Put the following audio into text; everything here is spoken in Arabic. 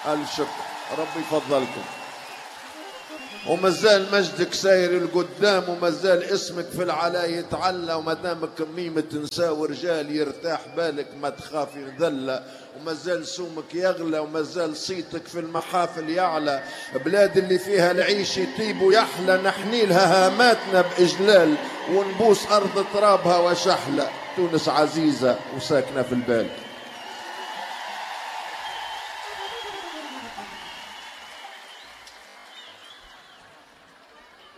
ألف شكر، ربي يفضلكم. ومازال مجدك ساير القدام، ومازال اسمك في العلا يتعلى، ومدامك ميمة نساء ورجال يرتاح بالك ما تخاف يذلى، ومازال سومك يغلى، ومازال صيتك في المحافل يعلى. بلاد اللي فيها العيش يطيب ويحلى، نحنيلها هاماتنا بإجلال، ونبوس أرض ترابها وشحلة. تونس عزيزة وساكنة في البال.